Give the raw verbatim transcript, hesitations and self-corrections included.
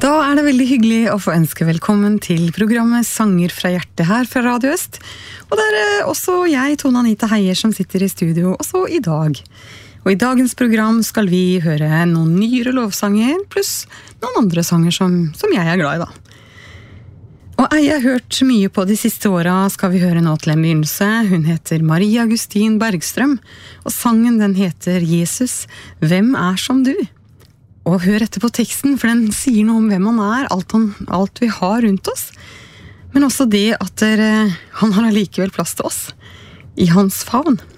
Da er det veldig hyggelig å få ønske velkommen til programmet Sanger fra hjertet her fra Radio Øst. Og det er også jeg, Tone Anita Heier, som sitter i studio også i dag. Og i dagens program skal vi høre noen nyere lovsanger, pluss noen andre sanger som, som jeg er glad i da. Og ei jeg har hørt mye på de siste åra skal vi høre nå til en begynnelse. Hun heter Maria Augustin Bergstrøm, og sangen den heter Jesus, hvem er som du? Og hør etter på teksten, for den sier noe om hvem han er, alt, han, alt vi har rundt oss. Men også det at der, han har allikevel plass til oss, i hans favn.